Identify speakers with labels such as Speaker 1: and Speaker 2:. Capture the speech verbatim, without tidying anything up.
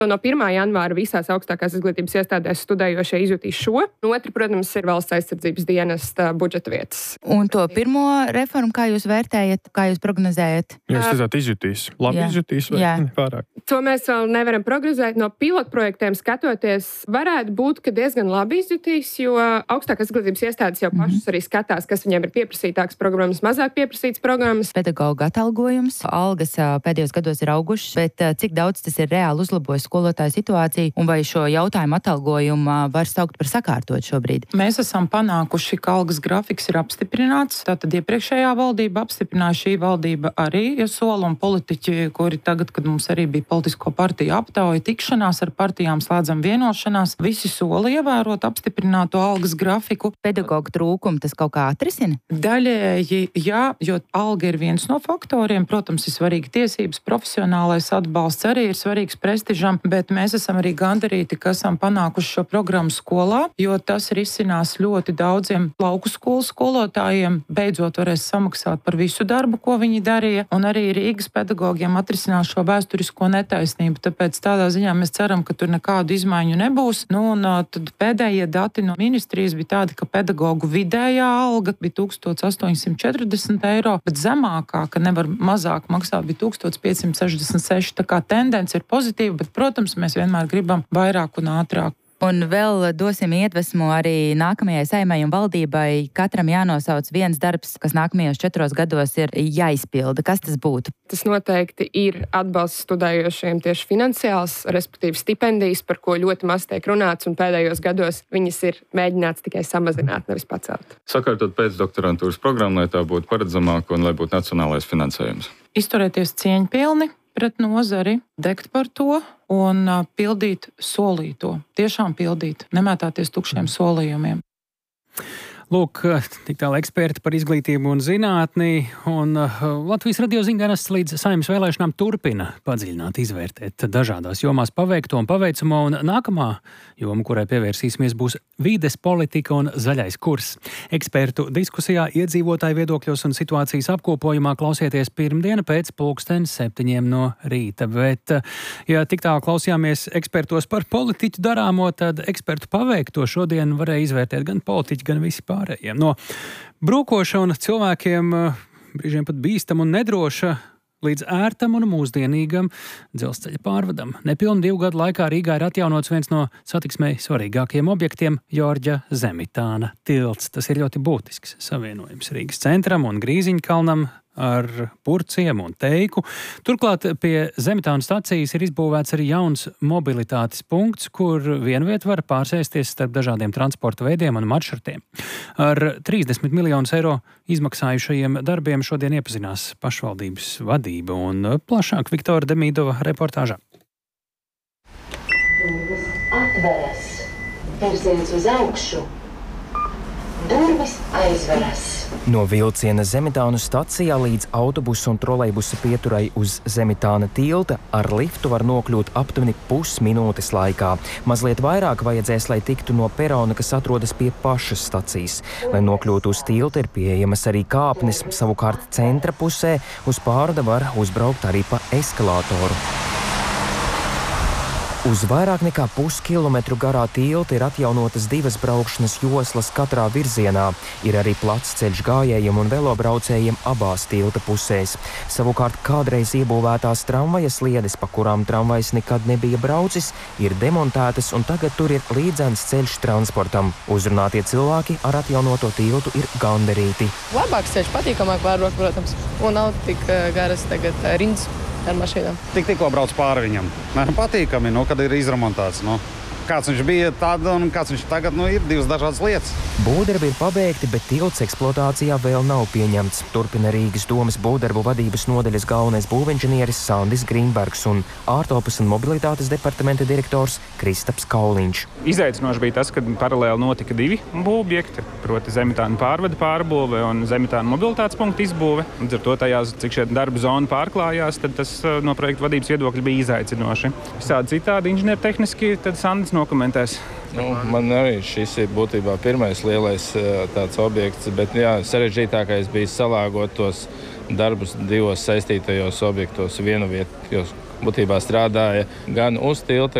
Speaker 1: No pirmā janvāra visās augstākās izglītības iestādēs studējošie izjutīs šo. Otra, protams, ir valsts aizsardzības dienesta budžeta vietas.
Speaker 2: Un to pirmo reformu, kā jūs vērtējat, kā jūs prognozējat?
Speaker 3: Jūs teicāt, izjutīs. Labi jā. izjutīs vai jā. pārāk?
Speaker 1: To mēs vēl nevaram prognozēt. No pilotprojektiem skatoties, varētu būt, ka diezgan labi izjutīs, jo augstākās izglītības iestādes jau pašas mm-hmm. arī skatās, kas viņiem ir pieprasītākas programmas, mazāk pieprasītas programmas.
Speaker 2: Pedagoga atalgojums, algas pēdējos gados ir augušas, bet cik daudz tas ir reāli uzlabojis skolotāju situāciju un vai šo jautājumu atalgojumu var saukt par sakārtot šobrīd?
Speaker 4: Mēs esam panākuši, ka algas grafiks ir apstiprināts. Tātad iepriekšējā valdība apstiprināja, šī valdība arī ir sola un politiķi, kuri tagad, kad mums arī bija politisko partiju aptauja, tikšanās ar partijām, slēdzam vienošanās, visi soli ievērot apstiprināto algas grafiku.
Speaker 2: Pedagogu trūkumu tas kaut kā atrisina?
Speaker 4: Daļēji, jā, jo alga ir viens no faktoriem. Protams, ir svarīgi tiesības, profesionālais atbalsts arī ir svarīgs prestižam, bet mēs esam arī gandarīti, ka esam panākuši šo programmu skolā, jo tas risinās ļoti daudziem lauku skolu skolotājiem. Beidzot varēs samaksāt par visu darbu, ko viņi darīja, un arī Rīgas pedagogiem atrisinās šo vēsturisko netaisnību. Tāpēc tādā ziņā mēs ceram, ka tur nekādu izmaiņu nebūs. Nu, un tad pēdējie dati no ministrijas bija tādi, ka pedagogu vidējā alga bija tūkstoš astoņi simti četrdesmit eiro, bet zemākā, ka nevar mazāk maksāt, bija tūkstoš pieci simti sešdesmit seši. Tā kā tendence ir pozitīva, bet, protams, mēs vienmēr gribam vairāk un ātrāk.
Speaker 2: Un vēl dosim iedvesmu arī nākamajai Saeimai un valdībai. Katram jānosauc viens darbs, kas nākamajos četros gados ir jāizpilda. Kas tas būtu?
Speaker 1: Tas noteikti ir atbalsts studējošiem tieši finansiāls, respektīvi stipendijas, par ko ļoti maz tiek runāts, un pēdējos gados viņas ir mēģināts tikai samazināt, nevis pacelt.
Speaker 3: Sakārtot pēcdoktorantūras programmu, lai tā būtu paredzamāka un lai būtu nacionālais finansējums.
Speaker 4: Izturēties cieņpilni pret nozari, degt par to un uh, pildīt solīto. Tiešām pildīt, nemētāties tukšiem solījumiem.
Speaker 5: Lūk, tik tālu eksperti par izglītību un zinātni, un Latvijas radio ziņdienests līdz Saeimas vēlēšanām turpina padziļināt, izvērtēt dažādās jomās paveikto un paveicamo, un nākamā joma, kurai pievērsīsimies, būs vides politika un zaļais kurs. Ekspertu diskusijā, iedzīvotāju viedokļos un situācijas apkopojumā klausieties pirmdiena pēc pulksten septiņiem no rīta, bet, ja tik tālu klausījāmies ekspertos par politiķu darāmo, tad ekspertu paveikto šodien varēja izvērtēt gan politiķi, gan visi pārējie. No brūkoša un cilvēkiem brīžiem pat bīstam un nedroša līdz ērtam un mūsdienīgam dzelzceļa pārvadam. Nepilni divu gadu laikā Rīgā ir atjaunots viens no satiksmei svarīgākajiem objektiem – Jorģa Zemitāna tilts. Tas ir ļoti būtisks savienojums Rīgas centram un Grīziņkalnam ar Purciem un Teiku. Turklāt pie Zemitāna stacijas ir izbūvēts arī jauns mobilitātes punkts, kur vienviet var pārsēsties starp dažādiem transporta veidiem un maršrutiem. Ar trīsdesmit miljonus eiro izmaksājušajiem darbiem šodien iepazinās pašvaldības vadība un plašāk Viktora Demīdova reportāžā.
Speaker 6: Durvis atveras, virziens uz augšu, durvis aizveras.
Speaker 7: No vilciena Zemitānu stacijā līdz autobusu un trolejbusa pieturai uz Zemitāna tilta ar liftu var nokļūt aptuveni pusminūtes laikā. Mazliet vairāk vajadzēs, lai tiktu no perona, kas atrodas pie pašas stacijas. Lai nokļūtu uz tilta, ir pieejamas arī kāpnes, savukārt centra pusē uz pārda var uzbraukt arī pa eskalātoru. Uz vairāk nekā puskilometru garā tilta ir atjaunotas divas braukšanas joslas katrā virzienā. Ir arī plats ceļš gājējiem un velobraucējiem abās tilta pusēs. Savukārt kādreiz iebūvētās tramvaja sliedes, pa kurām tramvajs nekad nebija braucis, ir demontētas un tagad tur ir līdzens ceļš transportam. Uzrunātie cilvēki ar atjaunoto tiltu ir gandarīti.
Speaker 8: Labāks ceļš, patīkamāk vērot, protams, un nav tik garas tagad rindas ar mašīnām.
Speaker 9: Tik tikko brauc pāri viņam. Patīkami, nu, kad ir izremontēts. Nu. Kāds viņš bija tad un kāds viņš tagad, nu, ir divas dažādas lietas.
Speaker 7: Būvdarbi ir pabeigti, bet tilts eksploatācijā vēl nav pieņemts. Turpina Rīgas domas būvdarbu vadības nodaļas galvenais būvinženieris Sandis Grīnbergs un ārtelpas un mobilitātes departamenta direktors Kristaps Kauliņš.
Speaker 10: Izaicinoši bija tas, ka paralēli notika divi būvobjekti, proti Zemitāna pārvada pārbūve un Zemitāna mobilitātes punkta izbūve. Līdz ar to tajās, cik šie darba zona pārklājās, tad tas no projekta vadības viedokļa bija izaicinoši. Visādi citādi inženiertehniski, tad Sandis nokomentēs.
Speaker 11: Nu, man arī šis ir būtībā pirmais lielais tāds objekts, bet jā, sarežģītākais bija salāgot tos darbus divos saistītajos objektos vienu vietu, jo būtībā strādāja gan uz tilta,